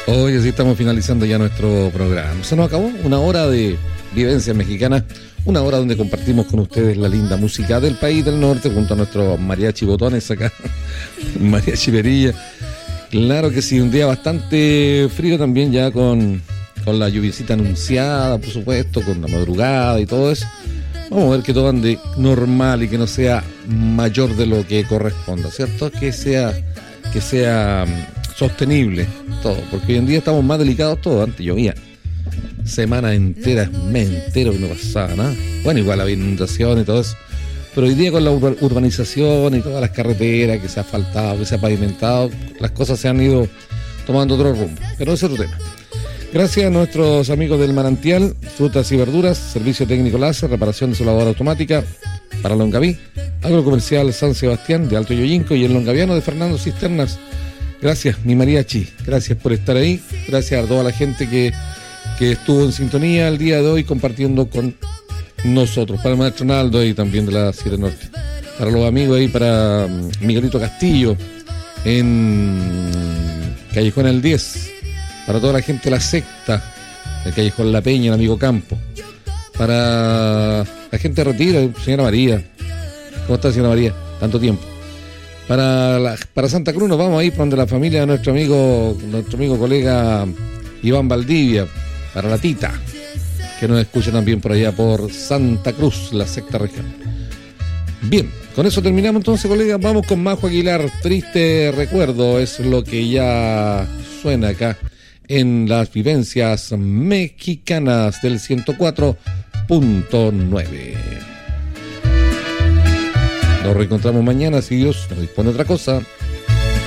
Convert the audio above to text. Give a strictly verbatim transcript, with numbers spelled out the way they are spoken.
Hoy así estamos finalizando ya nuestro programa. Se nos acabó una hora de vivencia mexicana, una hora donde compartimos con ustedes la linda música del país del norte junto a nuestros mariachi botones acá, mariachi perilla. Claro que sí, un día bastante frío también ya con, con la lluviecita anunciada, por supuesto, con la madrugada y todo eso. Vamos a ver que todo ande normal y que no sea mayor de lo que corresponda, ¿cierto? Que sea, que sea sostenible todo, porque hoy en día estamos más delicados todos. Antes llovía semanas enteras, mes entero que no pasaba nada. Bueno, igual había inundaciones y todo eso, pero hoy día con la ur- urbanización y todas las carreteras que se ha asfaltado, que se ha pavimentado, las cosas se han ido tomando otro rumbo, pero ese es otro tema. Gracias a nuestros amigos del Manantial, frutas y verduras, servicio técnico láser, reparación de su lavadora automática para Longaví, agrocomercial San Sebastián de Alto Yoyinco y el longaviano de Fernando Cisternas. Gracias, mi mariachi, gracias por estar ahí, gracias a toda la gente que, que estuvo en sintonía el día de hoy compartiendo con nosotros, para el maestro Naldo y también de la Sierra Norte, para los amigos ahí, para Miguelito Castillo en Callejón el diez, para toda la gente de la secta, el Callejón La Peña, el amigo Campo, para la gente de Retiro, señora María, ¿cómo está señora María? Tanto tiempo. Para, la, para Santa Cruz nos vamos a ir para donde la familia de nuestro amigo, nuestro amigo colega Iván Valdivia, para la Tita, que nos escucha también por allá por Santa Cruz, la sexta región. Bien, con eso terminamos entonces, colegas. Vamos con Majo Aguilar, Triste Recuerdo, es lo que ya suena acá en las vivencias mexicanas del ciento cuatro punto nueve. Nos reencontramos mañana si Dios nos dispone otra cosa.